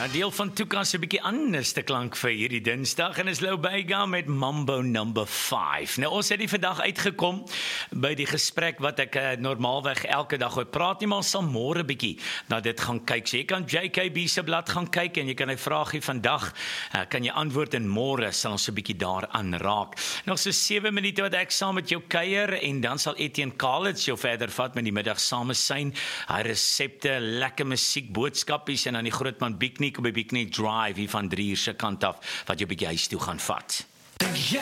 Ja, deel van Toekan se bietjie anders te klank vir hierdie Dinsdag en is Lou Bega met Mambo number 5. Nou ons het die vandag uitgekom by die gesprek wat ek normaalweg elke dag ooit praat nie, maar ons sal môre bietjie na dit gaan kyk. So jy kan JKB se blad gaan kyk en jy kan 'n vraagie vandag kan jy antwoord en môre sal ons 'n bietjie daaraan raak. Nog so 7 minute wat ek saam met jou kuier en dan sal Etienne Kalitz jou verder vat met die middag samesyn. Hy resepte, lekker musiek, boodskapies en dan die grootman Biknik op die Biknik Drive hier van 3 uur se kant af wat jou bietjie huis toe gaan vat.